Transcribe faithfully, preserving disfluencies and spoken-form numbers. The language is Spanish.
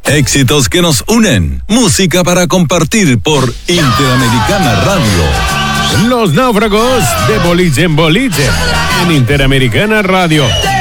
Éxitos que nos unen. Música para compartir por Interamericana Radio. Los náufragos de boliche en boliche en Interamericana Radio.